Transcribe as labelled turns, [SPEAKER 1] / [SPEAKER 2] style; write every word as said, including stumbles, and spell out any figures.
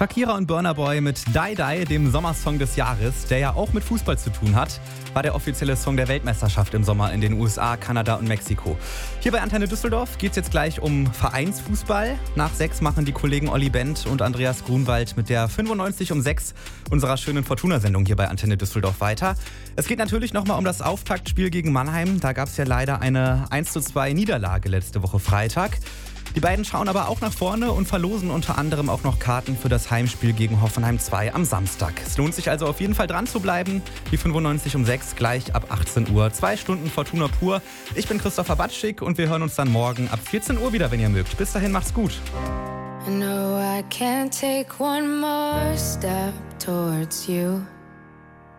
[SPEAKER 1] Shakira und Burna Boy mit Die Die, dem Sommersong des Jahres, der ja auch mit Fußball zu tun hat, war der offizielle Song der Weltmeisterschaft im Sommer in den U S A, Kanada und Mexiko. Hier bei Antenne Düsseldorf geht es jetzt gleich um Vereinsfußball. Nach sechs machen die Kollegen Olli Bent und Andreas Grunwald mit der fünfundneunzig um sechs unserer schönen Fortuna-Sendung hier bei Antenne Düsseldorf weiter. Es geht natürlich nochmal um das Auftaktspiel gegen Mannheim. Da gab es ja leider eine eins zu zwei Niederlage letzte Woche Freitag. Die beiden schauen aber auch nach vorne und verlosen unter anderem auch noch Karten für das Heimspiel gegen Hoffenheim zwei am Samstag. Es lohnt sich also auf jeden Fall dran zu bleiben. Die fünfundneunzig um sechs gleich ab achtzehn Uhr. Zwei Stunden Fortuna pur. Ich bin Christopher Batschik und wir hören uns dann morgen ab vierzehn Uhr wieder, wenn ihr mögt. Bis dahin, macht's gut.
[SPEAKER 2] I know I can't take one more step towards you.